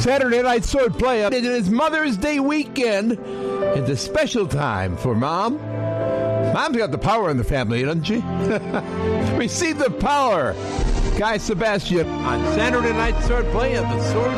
Saturday Night Swordplay. It is Mother's Day weekend. It's a special time for Mom. Mom's got the power in the family, doesn't she? Receive the power. Guy Sebastian on Saturday Night Swordplay at the Sword